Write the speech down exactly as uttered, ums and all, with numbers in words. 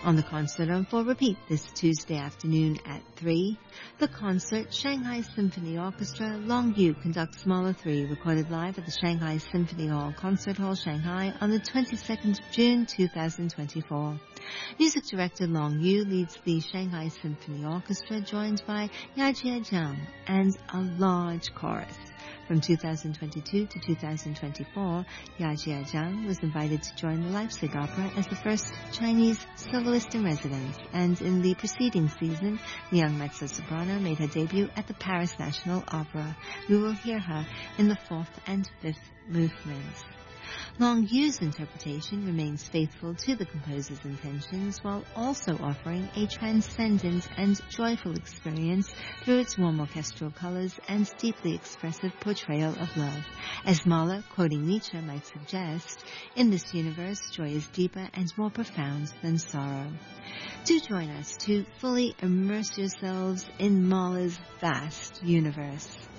On the concert on for repeat this Tuesday afternoon at three, the concert Shanghai Symphony Orchestra Long Yu conducts Mahler three, recorded live at the Shanghai Symphony Hall, Concert Hall, Shanghai on the twenty-second of June two thousand twenty-four. Music director Long Yu leads the Shanghai Symphony Orchestra, joined by Yajie Zhang and a large chorus. From two thousand twenty-two to two thousand twenty-four, Yajie Zhang was invited to join the Leipzig Opera as the first Chinese soloist in residence, and in the preceding season, the young mezzo-soprano made her debut at the Paris National Opera. We will hear her in the fourth and fifth movements. Long Yu's interpretation remains faithful to the composer's intentions, while also offering a transcendent and joyful experience through its warm orchestral colors and deeply expressive portrayal of love. As Mahler, quoting Nietzsche, might suggest, in this universe, joy is deeper and more profound than sorrow. Do join us to fully immerse yourselves in Mahler's vast universe.